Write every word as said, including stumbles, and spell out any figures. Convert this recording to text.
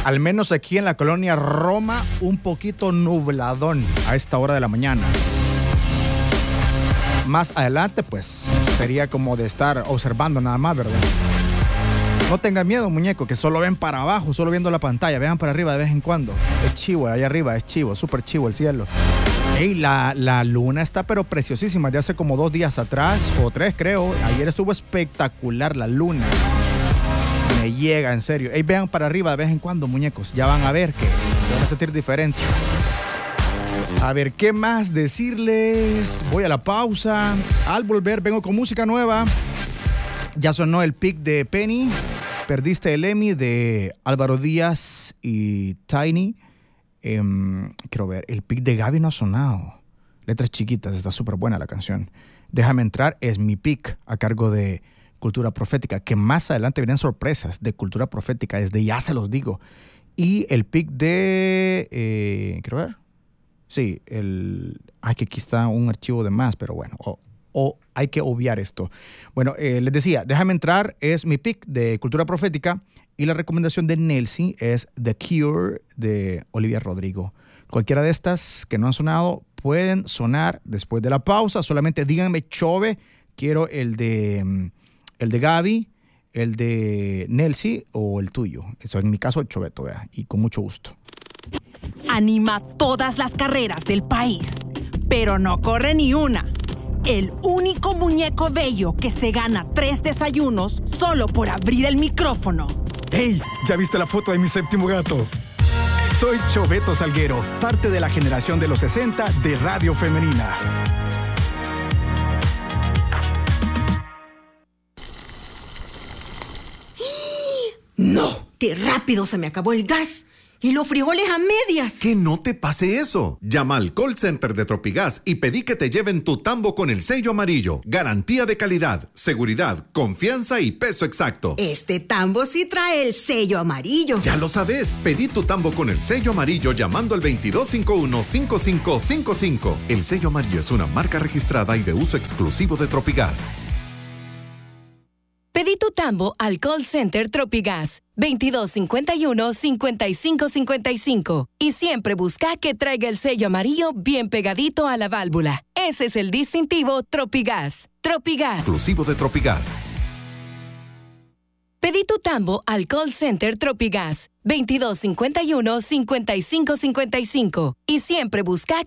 Al menos aquí en la colonia Roma, un poquito nubladón a esta hora de la mañana. Más adelante, pues, sería como de estar observando nada más, ¿verdad? No tengan miedo, muñeco, que solo ven para abajo, solo viendo la pantalla. Vean para arriba de vez en cuando. Es chivo, allá arriba es chivo, súper chivo el cielo. Ey, la, la luna está pero preciosísima. De hace como dos días atrás, o tres creo. Ayer estuvo espectacular la luna. Me llega, en serio. Ey, vean para arriba de vez en cuando, muñecos. Ya van a ver que se van a sentir diferentes. A ver, ¿qué más decirles? Voy a la pausa. Al volver, vengo con música nueva. Ya sonó el pick de Penny. Perdiste el Emmy de Álvaro Díaz y Tiny. Eh, quiero ver, el pick de Gaby no ha sonado. Letras chiquitas, está súper buena la canción. Déjame entrar, es mi pick a cargo de Cultura Profética, que más adelante vienen sorpresas de Cultura Profética, desde ya se los digo. Y el pick de... Eh, quiero ver. Sí, el... Ay, que aquí está un archivo de más, pero bueno. O oh, oh, hay que obviar esto. Bueno, eh, les decía, Déjame entrar es mi pick de Cultura Profética y la recomendación de Nelsi es The Cure de Olivia Rodrigo. Cualquiera de estas que no han sonado pueden sonar después de la pausa. Solamente díganme, Chove, quiero el de... El de Gaby, el de Nelsi o el tuyo. Eso en mi caso, Choveto, vea, y con mucho gusto. Anima todas las carreras del país, pero no corre ni una. El único muñeco bello que se gana tres desayunos solo por abrir el micrófono. ¡Hey! ¿Ya viste la foto de mi séptimo gato? Soy Choveto Salguero, parte de la generación de los sesenta de Radio Femenina. ¡No! ¡Qué rápido se me acabó el gas! ¡Y los frijoles a medias! Que no te pase eso. Llama al call center de Tropigas y pedí que te lleven tu tambo con el sello amarillo. Garantía de calidad, seguridad, confianza y peso exacto. Este tambo sí trae el sello amarillo. Ya lo sabes. Pedí tu tambo con el sello amarillo llamando al veintidós cincuenta y uno, cincuenta y cinco cincuenta y cinco. El sello amarillo es una marca registrada y de uso exclusivo de Tropigas. Pedí tu tambo al call center Tropigas veintidós cincuenta y uno, cincuenta y cinco cincuenta y cinco y siempre busca que traiga el sello amarillo bien pegadito a la válvula. Ese es el distintivo Tropigas. Tropigas. Exclusivo de Tropigas. Pedí tu tambo al call center Tropigas veintidós cincuenta y uno, cincuenta y cinco cincuenta y cinco y siempre busca